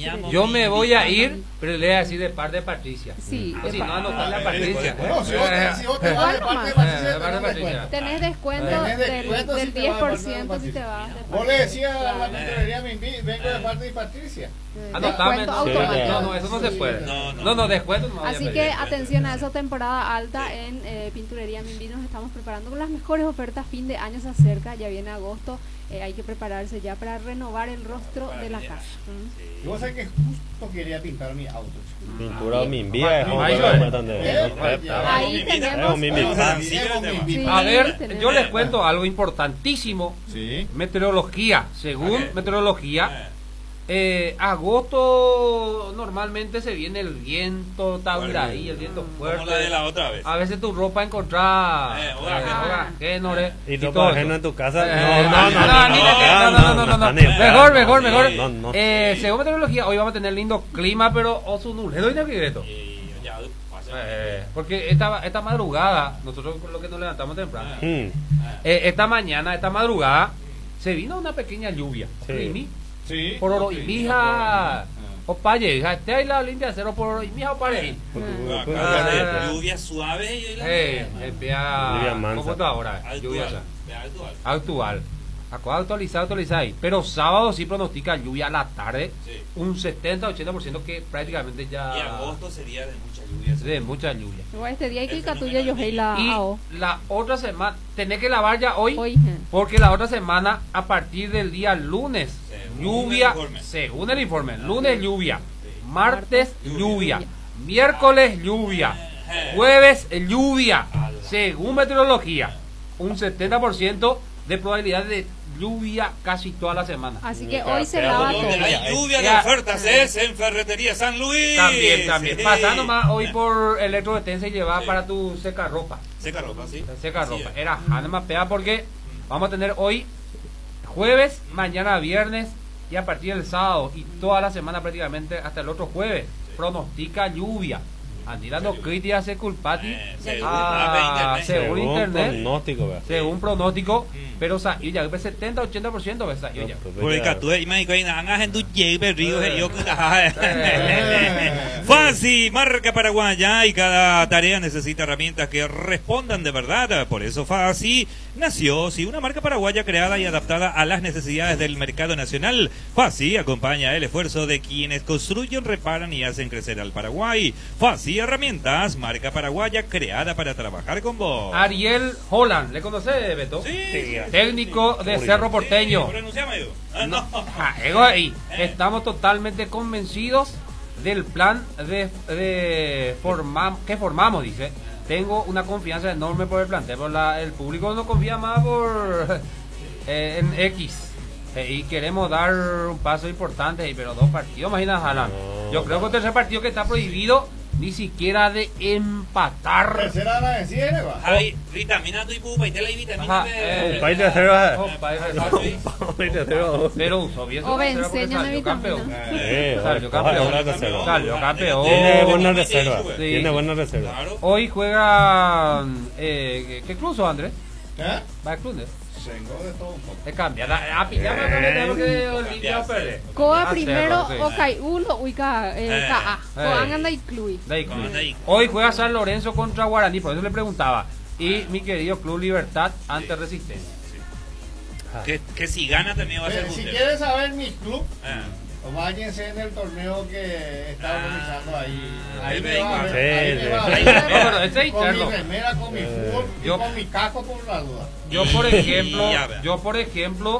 Soñamos. Yo me voy a ir, pero le voy a decir de parte de Patricia. Sí, Si no, anotarle a Patricia. Bueno, si vos te vas de parte de Patricia, tenés descuento. tenés descuento Tenés del descuento si te vas de parte de 10% si te Patricia. vas. de Vos le parte. decías a la tintorería vengo de parte de Patricia. Anotame. Descuento No, automático. no, eso no se puede. No, No, descuento no. Así que atención a esa temporada alta en Pinturería Minví. Nos estamos preparando con las mejores ofertas. Fin de año se acerca, ya viene agosto. Hay que prepararse ya para renovar el rostro de la casa. Y vos sabés que justo quería pintar mi auto. Pintura Minvía es Ahí tenemos. Sí, A ver, tenemos. yo les cuento algo importantísimo. Sí. Meteorología. Según meteorología, agosto normalmente se viene el viento, tauraí, el viento fuerte. Como la de la otra vez. A veces tu ropa encontrás génores Y todo ropa eso. ajena en tu casa. No. Mejor. No. Según meteorología, hoy vamos a tener lindo clima, pero osunur. ¿Es doña Quibreto? Ya pasa. Porque esta madrugada, nosotros con lo que nos levantamos temprano, esta madrugada, se vino una pequeña lluvia. Sí. Sí. Por oro y mija, opaye, te hay la limpia cero por oro y mija, opaye. Lluvia suave y Lluvia mansa. ¿Cómo está ahora? Lluvia actual. actual. Actualizado ahí. Pero sábado sí pronostica lluvia a la tarde, Sí. un 70-80% que prácticamente ya. Y agosto sería de mucha lluvia. De mucha lluvia. Igual este día hay que catuya yo la Y AO. la otra semana, tenés que lavar ya hoy, Hoy. porque la otra semana, a partir del día lunes, Según lluvia, el informe. según el informe, lunes lluvia, martes lluvia, miércoles lluvia, jueves lluvia, según meteorología, un 70% de probabilidad de lluvia casi toda la semana. Así que hoy se lava todo. Donde hay lluvia de Ya. ofertas es en Ferretería San Luis. También. Sí. Pasa nomás hoy por Electrodetensa y llevar para tu secarropa. Secarropa, sí. Secarropa. Sí. Era más pega porque vamos a tener hoy jueves, mañana viernes y a partir del sábado y toda la semana prácticamente hasta el otro jueves pronostica lluvia. Andilando críticas se culpati según internet, Pronóstico, ¿verdad? según pronóstico, pero y ya 70-80% ves ya. Por el catu y me dijo hagas en tu lleve río de yo Fácil, marca paraguaya y cada tarea necesita herramientas que respondan de verdad. Por eso Fácil nació, una marca paraguaya creada y adaptada a las necesidades del mercado nacional. Fácil acompaña el esfuerzo de quienes construyen, reparan y hacen crecer al Paraguay. Fácil Herramientas, marca paraguaya creada para trabajar con vos. Ariel Holland, ¿le conoces, Beto? Sí. Técnico de Cerro Porteño. Pronunciame yo. Estamos totalmente convencidos del plan que formamos, dice. Tengo una confianza enorme por el plantel, el público no confía más en X. Y queremos dar un paso importante, pero 2 partidos, imagina, Alan. Yo creo que el tercer partido que está prohibido ni siquiera de empatar. Tercera la decía, va. Javi, vitamina tu y pupa y te la vitamina de... País de cero. Sí. Pero usó bien. O enséñame salió campeón. vitamina. Salió campeón. Salió campeón. Tiene buena reserva. Sí. Tiene buena reserva. Claro. Hoy juegan. ¿Qué club son, Andrés? ¿Eh? Va a club, Tengo de todo un poco. te cambia. A pillarme porque Olimpia perder. Coa primero sí. o Caiulo, uica, KA. Coan anda incluye. De ahí, club. Anda ahí. Hoy juega San Lorenzo contra Guaraní, por eso le preguntaba. Y mi querido Club Libertad ante Resistencia. Que si gana también va a ser Si puntero. quieres saber mi club, Ah. váyanse en el torneo que está organizando ahí. Ahí de me va a ver. sí, Ahí me va a sí. ver. No, pero ese es Con mi interno. remera, con mi fútbol y yo- con mi casco por la duda. Yo por Ya, ejemplo,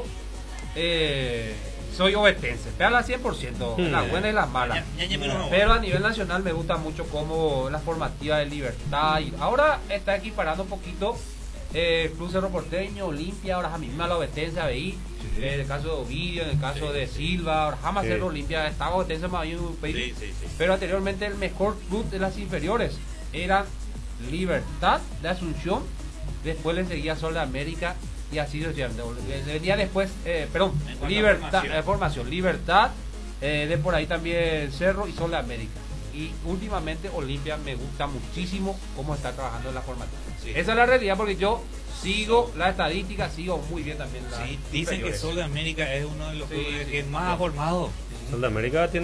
soy obetense, pero al 100%, las buenas y las malas. Pero a nivel nacional me gusta mucho como la formativa de Libertad. Y ahora está equiparando un poquito Club Cerro Porteño, Olimpia, ahora misma la Obetense, ABI, en el caso de Ovidio, en el caso de Silva, ahora jamás Sí. Cerro Olimpia, estaba Obetense más bien un país. Sí. Pero anteriormente el mejor club de las inferiores era Libertad de Asunción, después le seguía Sol de América y así sucesivamente. Venía después, Libertad, formación, Libertad, de por ahí también Cerro y Sol de América. Y últimamente Olimpia me gusta muchísimo cómo está trabajando en la formación. Sí. Esa es la realidad porque yo sigo la estadística, sigo muy bien también la Sí, dicen que Sol de América es uno de los clubes que más ha formado. Sol de América tiene